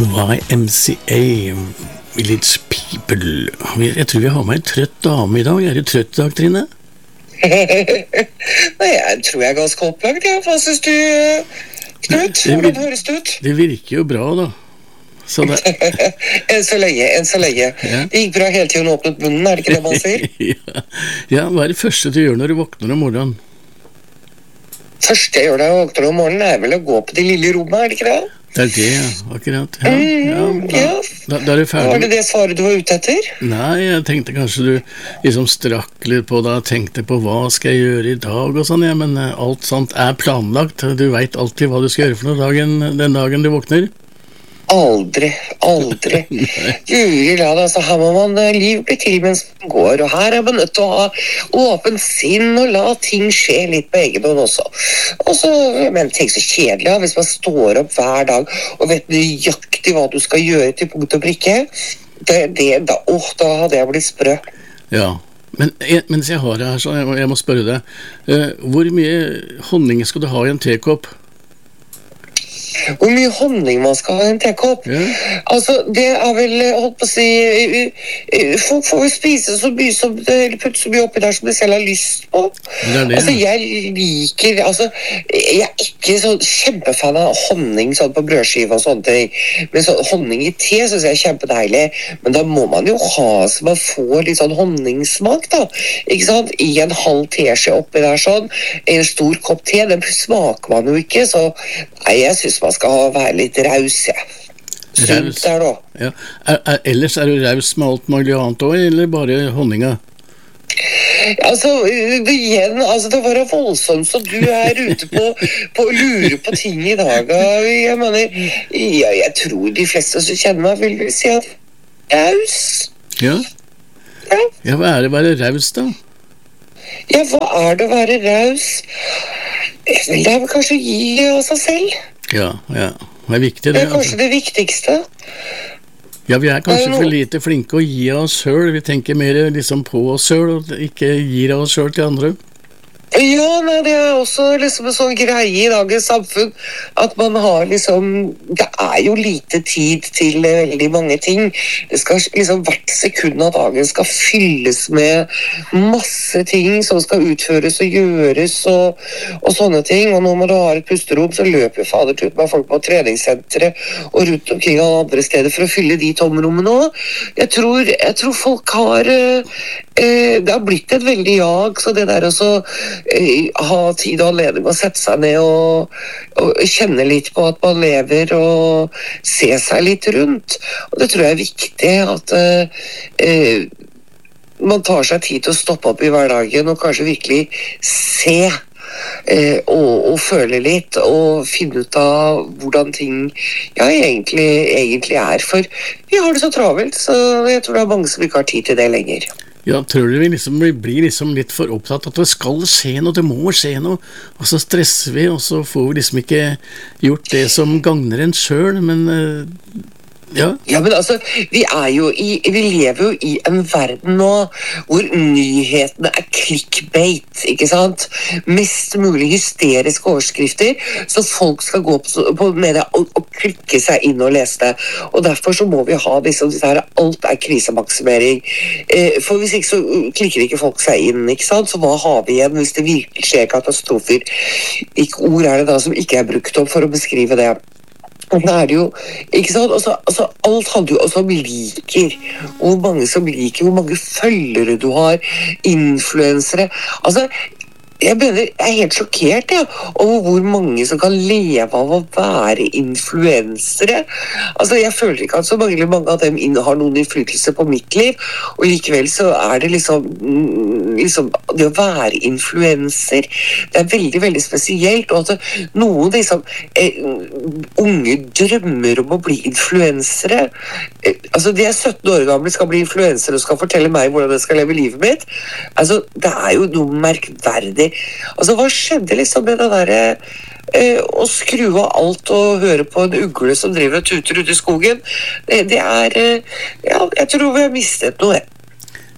YMCA, Village People. Jeg tror vi har med en trøtt dame I dag. Du trøtt I dag, Trine? Nei, jeg tror jeg ganske opplagt. Ja. Hva synes du, Knut? Hvordan høres det ut? Det virker jo bra, da. Så det... enn så lenge. Ja. Det gikk bra hele tiden åpnet munnen, det ikke det man sier? Ja, hva det første du gjør når du våkner om morgenen? Første jeg gjør da jeg våkner om morgenen vel å gå på de lille rommene, det ikke det? Det det, ja, akkurat. Ja. Da er du ferdig. Var det svaret du var ute etter? Nei, jeg tenkte kanskje du liksom strakk litt på det, tenkte på hva skal jeg gjøre I dag og sånn, ja, men alt sånt planlagt. Du vet alltid hva du skal gjøre for noe den dagen du våkner. Aldri. Guri la det, altså her må man liv bli til mens man går, og her man nødt til å ha åpen sinn og la ting skje litt på egen hånd også. Og så, men tenk så kjedelig, ja, hvis man står opp hver dag og vet nøyaktig hva du skal gjøre til punkt og prikke, da hadde jeg blitt sprø. Ja. Men mens jeg har det her, så jeg må spørre deg, hvor mye honning skal du ha I en tekopp? Hvor mye honning man skal ha I en tekopp? Altså, det vel, holdt på å si, folk får jo spise så mye som eller putte så mye oppi der som de selv har lyst på. Altså, jeg liker, jeg ikke så kjempefan av honning sånn på brødskive og sånne ting, men sånn honning I te synes jeg kjempedeilig, men da må man jo ha så man får litt sånn honningsmak da, ikke sant? I en halv teskje oppi der sånn, en stor kopp te, den smaker man jo ikke, så nei, jeg synes man skal være litt raus, ja. Sunt der da. Ja. Ellers du raus med alt mulig annet også, eller bare honninga? Igjen, det var voldsomt, så du ute på å lure på ting I dag. Jeg mener, jeg tror de fleste som kjenner meg vil si at raus. Ja, hva det å være raus da? Ja, hva det å være raus? Det vel kanskje å gi av seg selv. Ja, det viktig det. Det kanskje det viktigste. Ja, vi kanskje for lite flinke å gi av oss selv. Vi tenker mer liksom på oss selv, og ikke gir av oss selv til andre. Ja, nei, det også liksom en sånn greie I dagens samfunn, at man har liksom, det jo lite tid til veldig mange ting. Det skal liksom hvert sekund av dagen skal fylles med masse ting som skal utføres og gjøres og sånne ting, og når man har et pusterom, så løper fader ut med folk på treningssentre og rundt omkring alle andre steder for å fylle de tomrommene også. Jeg tror folk har det har blitt et veldig jag, så det der også ha tid og anledning å sette seg ned og kjenne litt på at man lever og se seg litt rundt. Og det tror jeg viktig at man tar seg tid til å stoppe opp I hverdagen og kanskje virkelig se og føle litt og finne ut av hvordan ting egentlig for vi har det så travelt, så jeg tror det mange som ikke har tid til det lenger. Ja, tror du vi blir liksom litt for opptatt at det skal skje noe, det må skje noe, og så stresser vi, og så får vi liksom ikke gjort det som gagner en selv, men ja, men vi lever jo I en verden nå hvor nyhetene clickbait, ikke sant? Mest mulig hysteriske overskrifter, så folk skal gå på media og klikke seg inn og lese det. Og derfor så må vi ha disse her, alt krisemaksimering. For hvis ikke så klikker ikke folk seg inn, ikke sant? Så hva har vi igjen hvis det virkelig skjer katastrofer? Hvilke ord det da som ikke brukt opp for å beskrive det? Og det det jo, ikke sant? Alt handler jo også om liker. Hvor mange som liker, hvor mange følgere du har, influensere. Jeg helt sjokkert over hvor mange som kan leve av å være influensere. Jeg føler ikke at så mange av dem har noen innflytelse på mitt liv, og likevel så det liksom det å være influenser, det veldig, veldig spesielt, og at noen liksom unge drømmer om å bli influensere. De 17 år gamle skal bli influensere og skal fortelle meg hvordan jeg skal leve livet mitt. Det jo noe merkverdig. Hva skjedde liksom med det der å skru av alt og høre på en ugle som driver og tuter ute I skogen? Det jeg tror vi har mistet noe.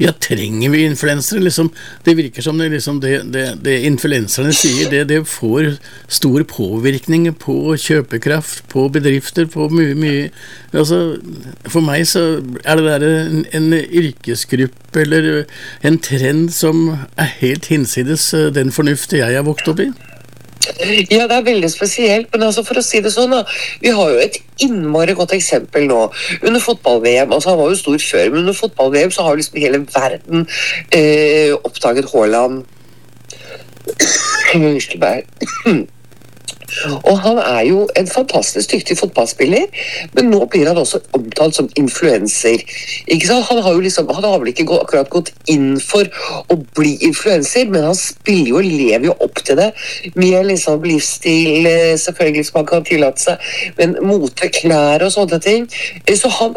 Ja, trenger vi influensere? Liksom, det virker som det influenserne sier, det får stor påvirkning på kjøpekraft, på bedrifter, på mye. Altså, for meg så det der en yrkesgruppe eller en trend som helt hinsides den fornuft jeg har vokst opp i. Ja, det veldig spesielt, men altså for å si det sånn da, vi har jo et innmari godt eksempel nå, under fotball-VM, altså han var jo stor før, men under fotball-VM så har liksom hele verden oppdaget Haaland. Og han jo en fantastisk dyktig fotballspiller, men nå blir han også omtalt som influencer. Ikke sant? Han har vel ikke akkurat gått inn for å bli influencer, men han spiller jo og lever jo opp til det, med liksom livsstil, selvfølgelig som han kan tillate seg, men mote, klær og sånne ting. Så han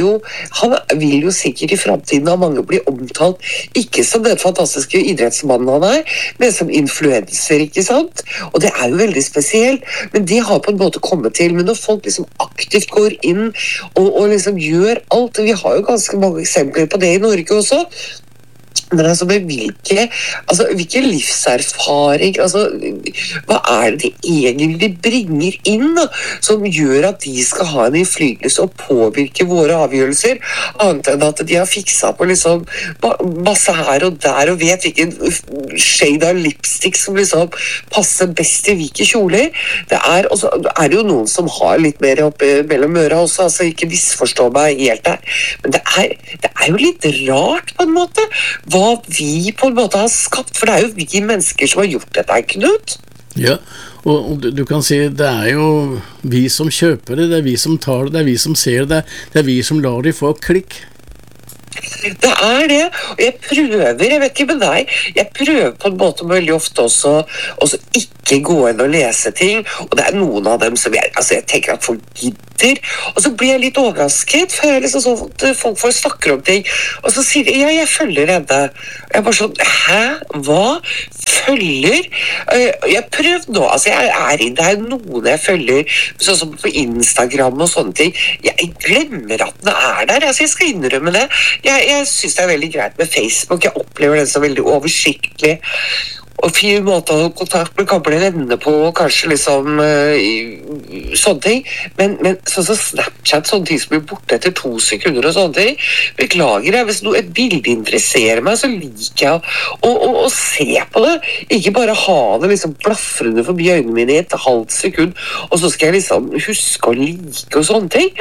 vil jo sikkert i fremtiden av mange bli omtalt, ikke som den fantastiske idrettsmannen han men som influencer, ikke sant? Og det jo veldig spesielt. Men det har på en måte kommet til, men når folk liksom aktivt går inn og liksom gjør alt, vi har jo ganske mange eksempler på det i Norge også, men altså med hvilke livserfaring, altså hva det de egentlig bringer inn da, som gjør at de skal ha en innflytelse og påvirke våre avgjørelser, annet enn at de har fikset på liksom masse her og der og vet hvilken shade av lipstick som liksom passer best i hvilke kjoler. Det jo noen som har litt mer oppe mellom øra også, altså ikke misforstå meg helt der, men det jo litt rart på en måte, hva vi på en måte har skapt, for det jo vi mennesker som har gjort dette, Knut. Ja, og du kan si det jo vi som kjøper det vi som tar det vi som ser det vi som lar de få klikk. Det det, og jeg vet ikke med deg, jeg prøver på en måte veldig ofte også ikke gå inn og lese ting, og det noen av dem som jeg tenker at folk gidder, og så blir jeg litt overrasket, for jeg liksom sånn at folk får snakker om ting, og så sier de, ja, jeg følger henne. Jeg bare sånn, hæ? Hva? Følger? Jeg prøvde nå, altså det noen jeg følger, sånn som på Instagram og sånne ting, jeg glemmer at den der, altså jeg skal innrømme det. Jeg synes det veldig greit med Facebook, jeg opplever den som veldig oversiktlig, og fin måte å ha kontakt med gamle venner på, kanskje liksom sånne ting, men sånn som Snapchat, sånne ting som blir borte etter 2 sekunder og sånne ting, beklager jeg, hvis et bilde interesserer meg, så liker jeg å se på det, ikke bare ha det liksom blaffrende forbi øynene mine i et halvt sekund, og så skal jeg liksom huske å like og sånne ting.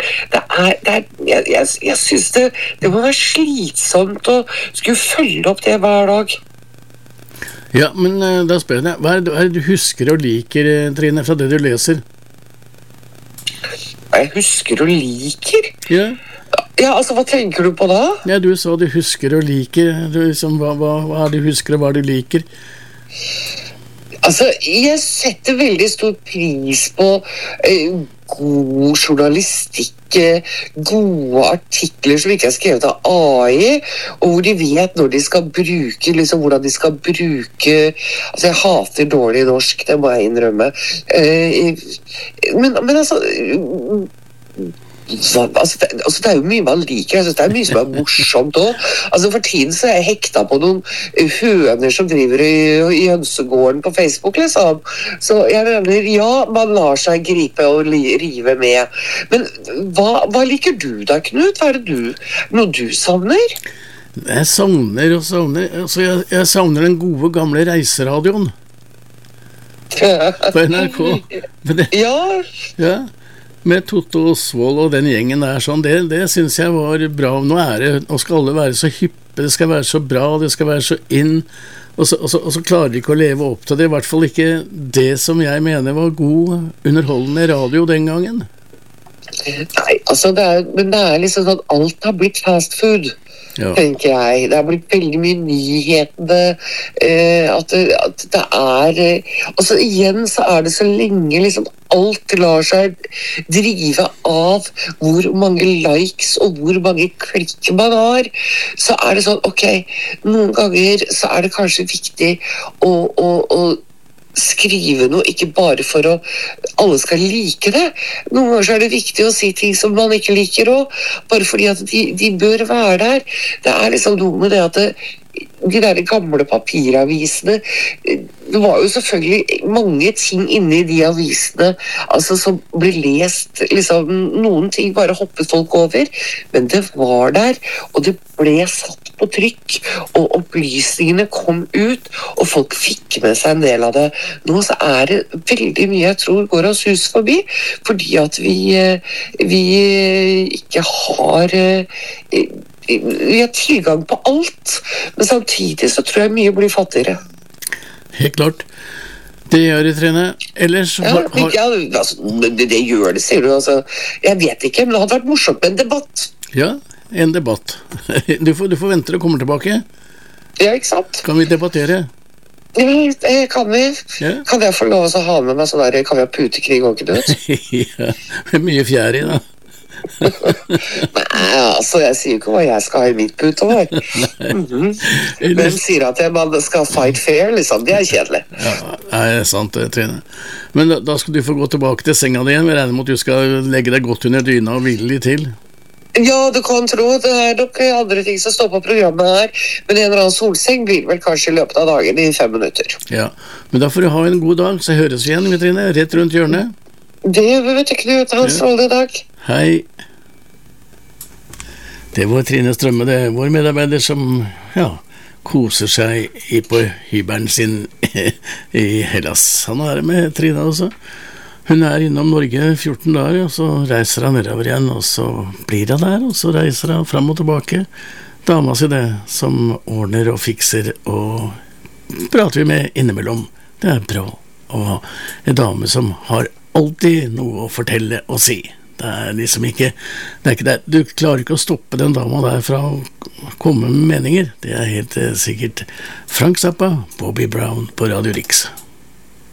Jeg synes det må være slitsomt å skulle følge opp det hver dag. Ja, men da spør jeg deg, hva det du husker og liker, Trine, fra det du leser? Hva jeg husker og liker? Ja. Ja, altså, hva tenker du på da? Ja, du sa du husker og liker, hva du husker og hva du liker? Altså, jeg setter veldig stor pris på god journalistikk, gode artikler som ikke skrevet av AI, og hvor de vet når de skal bruke, liksom hvordan de skal bruke, altså jeg hater dårlig norsk, det må jeg innrømme, men altså, det jo mye man liker, jeg synes det mye som morsomt også. Altså for tiden så jeg hekta på noen høner som driver i hønsegården på Facebook, liksom. Så jeg mener, ja, man lar seg gripe og rive med. Men hva liker du da, Knut? Hva det noe du savner? Jeg savner altså jeg savner den gode gamle reiseradioen på NRK. Ja, med Totto Osvold og den gjengen der sånn, det synes jeg var bra. Nå nå skal alle være så hyppe, det skal være så bra, det skal være så inn, og så klarer de ikke å leve opp til det, i hvert fall ikke det som jeg mener var god underholdende radio den gangen. Nei, altså men det liksom sånn, alt har blitt fast food. Ja. Tenker jeg. Det har blitt veldig mye nyhetene, at det og så igjen så det så lenge liksom alt lar seg drive av hvor mange likes og hvor mange klikk man har, så det sånn, ok, noen ganger så det kanskje viktig å skrive noe, ikke bare for å alle skal like det. Noen ganger så er det viktig å si ting som man ikke liker også, bare fordi at de bør være der. Det er liksom noe med det at de der gamle papiravisene, det var jo selvfølgelig mange ting inne i de avisene altså som ble lest, liksom noen ting bare hoppet folk over, men det var der, og det ble satt på trykk, og opplysningene kom ut, og folk fikk med seg en del av det. Nå så er det veldig mye jeg tror går oss hus forbi, fordi at vi ikke har vi har tilgang på alt, men samtidig så tror jeg mye blir fattigere. Helt klart. Det gjør det, Trine. Ellers det gjør det, sier du. Altså, jeg vet ikke, men det hadde vært morsomt med en debatt. Ja, en debatt. Du får vente og komme tilbake. Ja, ikke sant? Kan vi debattere? Ja, det kan vi. Ja. Kan jeg få lov å ha med meg sånn der, kan vi ha putekrig og ikke død? Ja, det er mye fjær i da. Nei, altså jeg sier ikke hva jeg skal ha i mitt puteår. Hvem sier at man skal fight fair, liksom? Det er kjedelig. Ja, det er sant, Trine. Men da skal du få gå tilbake til senga di igjen. Vi regner med at du skal legge deg godt under dyna og hvile litt til. Ja, du kan tro. Det er nok andre ting som står på programmet her, men en eller annen solseng blir vel kanskje i løpet av dagen i 5 minutter. Ja, men da får du ha en god dag, så høres vi igjen, Trine, rett rundt hjørnet. Det vet jeg ikke, ha en strålende dag. Hei. Det var Trine Strømme, det er vår medarbeider som koser seg på hybelen sin i Hellas. Han er med Trine også. Hun er innom Norge 14 dager, og så reiser han nedover igjen, og så blir han der, og så reiser han frem og tilbake. Dama si det, som ordner og fikser, og prater vi med innimellom. Det er bra å ha en dame som har alltid noe å fortelle og si. Det er liksom ikke det. Du klarer ikke å stoppe den dama der fra å komme med meninger. Det er helt sikkert. Frank Zappa, Bobby Brown på Radio Rix.